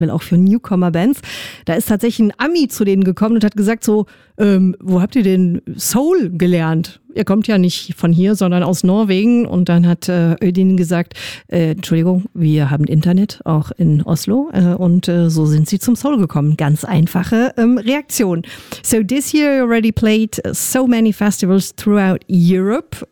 auch für Newcomer-Bands. Da ist tatsächlich ein Ami zu denen gekommen und hat gesagt so, wo habt ihr denn Soul gelernt? Ihr kommt ja nicht von hier, sondern aus Norwegen. Und dann hat Ödin gesagt, Entschuldigung, wir haben Internet, auch in Oslo. Und so sind sie zum Soul gekommen. Ganz einfache Reaktion. So this year you already played so many festivals throughout Europe.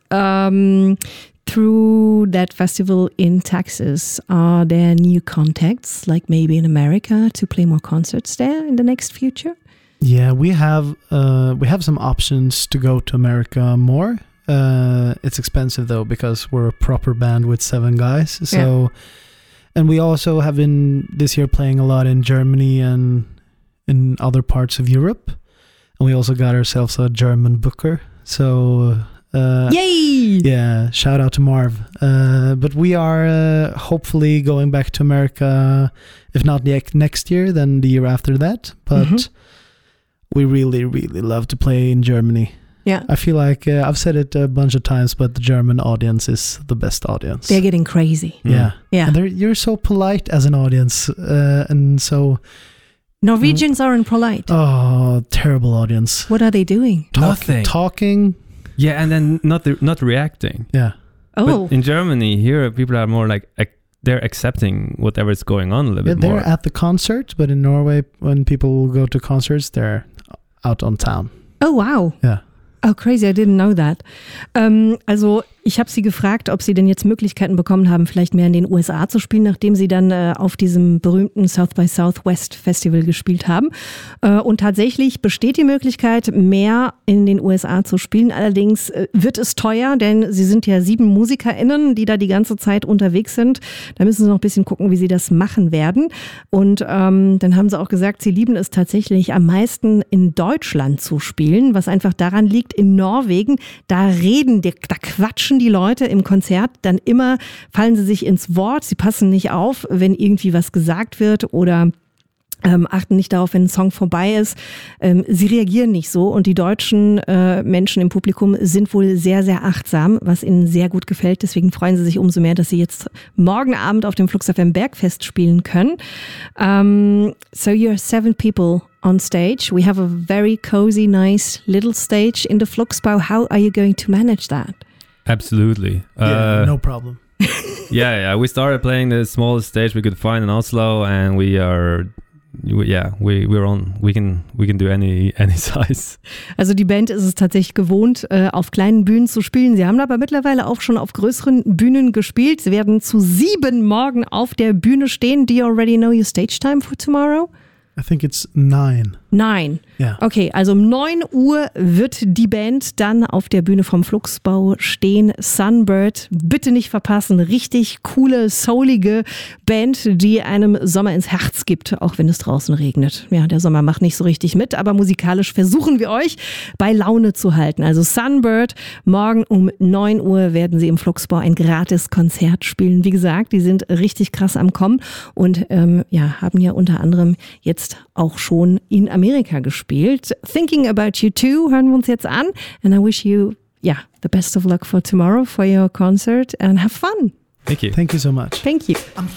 Through that festival in Texas, are there new contacts, like maybe in America, to play more concerts there in the next future? Yeah, we have some options to go to America more. It's expensive though because we're a proper band with 7 guys. So, and we also have been this year playing a lot in Germany and in other parts of Europe. And we also got ourselves a German booker. So. Yay! Yeah, shout out to Marv. But we are hopefully going back to America, if not next year, then the year after that. But we really, really love to play in Germany. Yeah. I feel like I've said it a bunch of times, but the German audience is the best audience. They're getting crazy. Yeah. Yeah. And you're so polite as an audience. And so... Norwegians aren't polite. Oh, terrible audience. What are they doing? Nothing. Talking... Yeah, and then not reacting. Yeah. Oh. But in Germany, here people are more like they're accepting whatever is going on a little bit more. They're at the concert, but in Norway, when people go to concerts, they're out on town. Oh, wow. Yeah. Oh, crazy, I didn't know that. Also ich habe sie gefragt, ob sie denn jetzt Möglichkeiten bekommen haben, vielleicht mehr in den USA zu spielen, nachdem sie dann auf diesem berühmten South by Southwest Festival gespielt haben. Und tatsächlich besteht die Möglichkeit, mehr in den USA zu spielen. Allerdings wird es teuer, denn sie sind ja 7 MusikerInnen, die da die ganze Zeit unterwegs sind. Da müssen sie noch ein bisschen gucken, wie sie das machen werden. Und dann haben sie auch gesagt, sie lieben es tatsächlich am meisten in Deutschland zu spielen, was einfach daran liegt, in Norwegen, da quatschen die Leute im Konzert dann immer, fallen sie sich ins Wort, sie passen nicht auf, wenn irgendwie was gesagt wird oder achten nicht darauf, wenn ein Song vorbei ist. Sie reagieren nicht so und die deutschen Menschen im Publikum sind wohl sehr, sehr achtsam, was ihnen sehr gut gefällt. Deswegen freuen sie sich umso mehr, dass sie jetzt morgen Abend auf dem Flux FM Bergfest spielen können. So you're 7 people on stage. We have a very cozy, nice little stage in the Fluxbau. How are you going to manage that? Absolutely. Yeah, no problem. Yeah. We started playing the smallest stage we could find in Oslo, and we're on. We can do any size. Also die Band ist es tatsächlich gewohnt, auf kleinen Bühnen zu spielen. Sie haben aber mittlerweile auch schon auf größeren Bühnen gespielt. Sie werden zu 7 morgen auf der Bühne stehen. Do you already know your stage time for tomorrow? I think it's 9. 9. Ja. Okay, also um 9 Uhr wird die Band dann auf der Bühne vom Fluxbau stehen. Sunbird, bitte nicht verpassen. Richtig coole, soulige Band, die einem Sommer ins Herz gibt, auch wenn es draußen regnet. Ja, der Sommer macht nicht so richtig mit, aber musikalisch versuchen wir euch bei Laune zu halten. Also Sunbird, morgen um 9 Uhr werden sie im Fluxbau ein gratis Konzert spielen. Wie gesagt, die sind richtig krass am Kommen und haben ja unter anderem jetzt auch schon in Amerika gespielt. Thinking About You Too hören wir uns jetzt an. And I wish you, the best of luck for tomorrow for your concert and have fun. Thank you. Thank you so much. Thank you. I'm